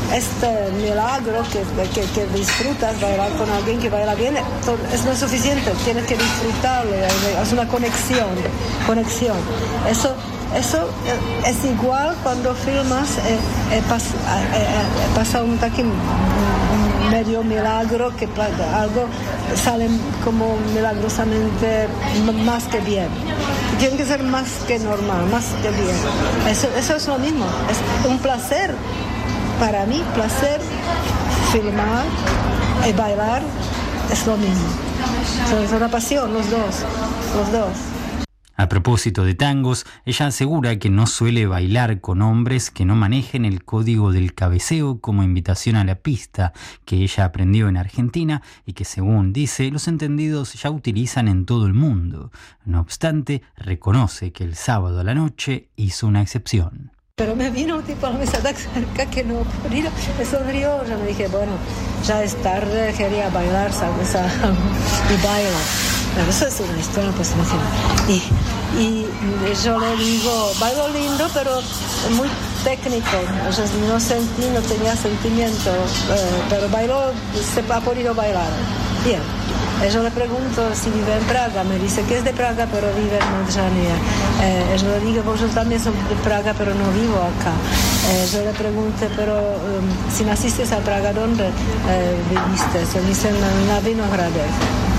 este milagro que disfrutas bailar con alguien que baila bien, no es suficiente, tienes que disfrutarlo, es una conexión. Eso es igual cuando filmas, pasa un medio milagro, que algo sale como milagrosamente más que bien. Tiene que ser más que normal, más que bien. Eso es lo mismo, es un placer. Para mí, placer, filmar y bailar es lo mismo. Es una pasión, los dos. A propósito de tangos, ella asegura que no suele bailar con hombres que no manejen el código del cabeceo como invitación a la pista que ella aprendió en Argentina y que, según dice, los entendidos ya utilizan en todo el mundo. No obstante, reconoce que el sábado a la noche hizo una excepción. Pero me vino un tipo a la mesa cerca que no podía, me sonrió, yo me dije, bueno, ya es tarde, quería bailar, ¿sabes? Y baila. Eso es una historia, pues imagínate. Y yo le digo, bailo lindo, pero muy técnico. O sea, no tenía sentimiento, pero bailó, se ha podido bailar. Bien. Yo le pregunto si vive en Praga, me dice que es de Praga, pero vive en Modřany. Yo le digo, vosotros también son de Praga, pero no vivo acá. Yo le pregunto, pero si naciste a Praga, ¿dónde viviste? Se dice na Vinohradech.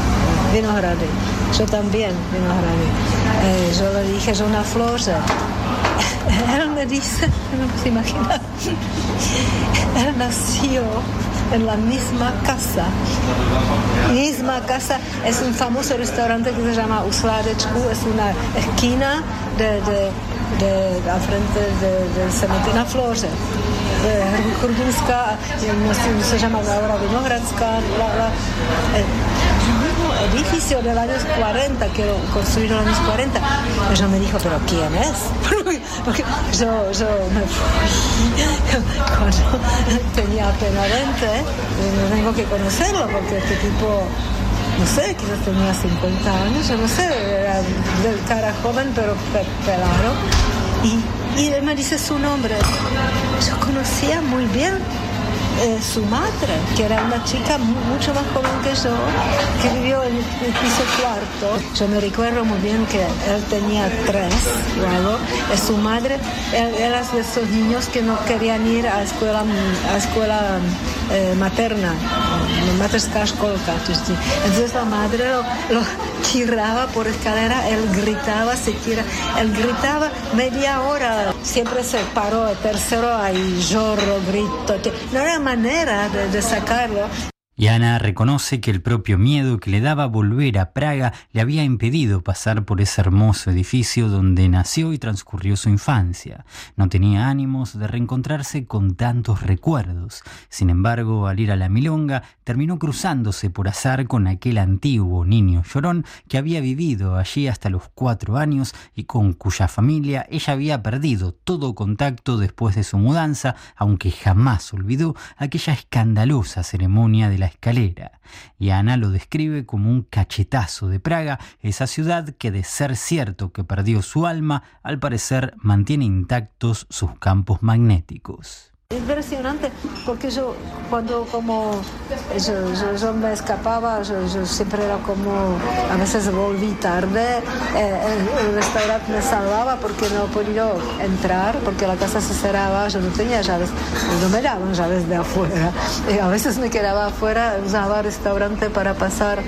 Yo también, Vinohrady. Yo le dije, yo na Floře. Él me dice, no se imagina, él nació en la misma casa. Es un famoso restaurante que se llama U Sládečku, es una esquina al frente del cementerio na Floře. Chrudimská, se llama ahora Vinohradská, edificio de los años 40, que lo construyeron en los años 40. Ella me dijo, ¿pero quién es? Porque yo me fui cuando tenía apenas 20, no tengo que conocerlo, porque este tipo, no sé, quizás tenía 50 años, yo no sé, era de cara joven, pero pelado. Y él me dice su nombre. Yo conocía muy bien su madre, que era una chica mucho más joven que yo, que vivió en el piso cuarto. Yo me recuerdo muy bien que él tenía 3, luego su madre era de esos niños que no querían ir a escuela materna, materská školka. Entonces la madre lo tiraba por escalera, él gritaba media hora, siempre se paró el tercero, ahí lloro, grito, no era manera de sacarlo. Y Ana reconoce que el propio miedo que le daba volver a Praga le había impedido pasar por ese hermoso edificio donde nació y transcurrió su infancia. No tenía ánimos de reencontrarse con tantos recuerdos. Sin embargo, al ir a la milonga, terminó cruzándose por azar con aquel antiguo niño llorón que había vivido allí hasta los 4 años y con cuya familia ella había perdido todo contacto después de su mudanza, aunque jamás olvidó aquella escandalosa ceremonia de la escalera. Y Ana lo describe como un cachetazo de Praga, esa ciudad que, de ser cierto que perdió su alma, al parecer mantiene intactos sus campos magnéticos. Impresionante, porque yo me escapaba, yo siempre era como, a veces volví tarde, el restaurante me salvaba porque no podía entrar, porque la casa se cerraba, yo no tenía llaves, no me daban llaves de afuera, y a veces me quedaba afuera, usaba el restaurante para pasar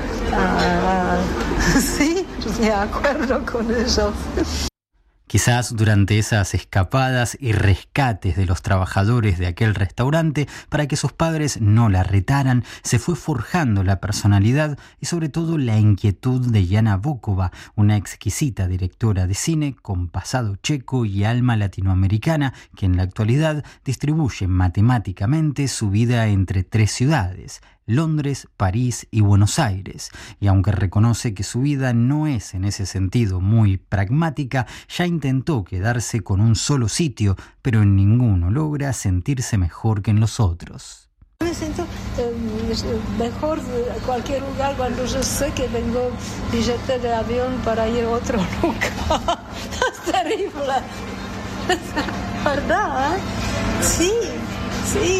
sí, me acuerdo con eso. Quizás durante esas escapadas y rescates de los trabajadores de aquel restaurante, para que sus padres no la retaran, se fue forjando la personalidad y sobre todo la inquietud de Jana Bokova, una exquisita directora de cine con pasado checo y alma latinoamericana que en la actualidad distribuye matemáticamente su vida entre 3 ciudades, Londres, París y Buenos Aires, y aunque reconoce que su vida no es en ese sentido muy pragmática, ya intentó quedarse con un solo sitio, pero en ninguno logra sentirse mejor que en los otros. Me siento mejor en cualquier lugar cuando yo sé que tengo billete de avión para ir a otro lugar. Es terrible. ¿Verdad? Sí.